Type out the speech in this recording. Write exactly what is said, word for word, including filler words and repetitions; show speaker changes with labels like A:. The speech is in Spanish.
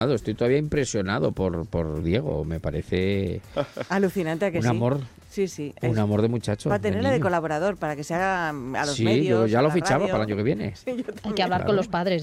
A: Estoy todavía impresionado por, por Diego, me parece
B: Alucinante, ¿a que
A: un
B: sí?
A: amor,
B: Sí, sí.
A: un
B: es-
A: amor de muchacho.
B: Para
A: de
B: tenerle de
A: niño.
B: colaborador, para que se haga a los
A: Sí,
B: medios.
A: yo ya
B: a
A: lo
B: la
A: fichaba
B: radio.
A: para el año que viene.
B: Sí, yo
C: Hay que
B: también.
C: hablar
A: Claro.
C: con los padres